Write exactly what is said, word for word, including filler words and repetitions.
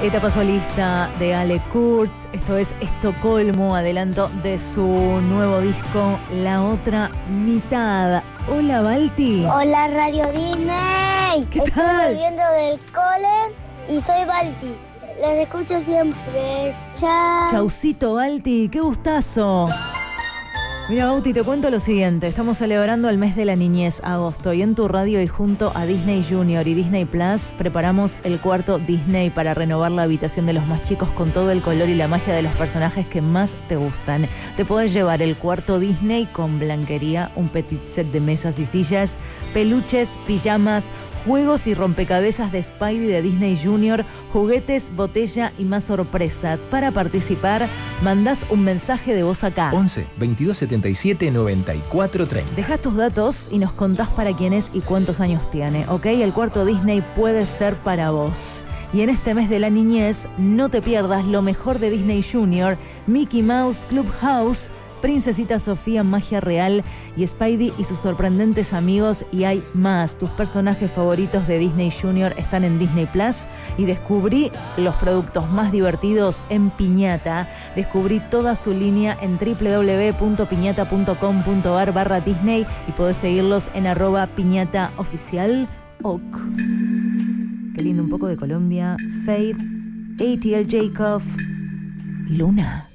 Etapa solista de Ale Kurtz. Esto es Estocolmo, adelanto de su nuevo disco La Otra Mitad. Hola, Balti. Hola, Radio Disney. ¿Qué Estoy tal? volviendo del cole y soy Balti. Los escucho siempre. Chao. Chaucito, Balti, qué gustazo. Mira, Bauti, te cuento lo siguiente. Estamos celebrando el mes de la niñez, agosto, y en tu radio y junto a Disney Junior y Disney Plus preparamos el cuarto Disney para renovar la habitación de los más chicos con todo el color y la magia de los personajes que más te gustan. Te podés llevar el cuarto Disney con blanquería, un petit set de mesas y sillas, peluches, pijamas, juegos y rompecabezas de Spidey de Disney Junior, juguetes, botella y más sorpresas. Para participar, mandás un mensaje de voz acá. once, veintidós setenta y siete, noventa y cuatro treinta. Dejás tus datos y nos contás para quién es y cuántos años tiene, ¿ok? El cuarto Disney puede ser para vos. Y en este mes de la niñez, no te pierdas lo mejor de Disney Junior, Mickey Mouse Clubhouse, Princesita Sofía, Magia Real y Spidey y sus sorprendentes amigos, y hay más. Tus personajes favoritos de Disney Junior están en Disney Plus y descubrí los productos más divertidos en Piñata. Descubrí toda su línea en doble u doble u doble u punto piñata punto com punto a r barra Disney y podés seguirlos en arroba piñata oficial. Ok. Qué lindo, un poco de Colombia. Fade, A T L Jacob, Luna.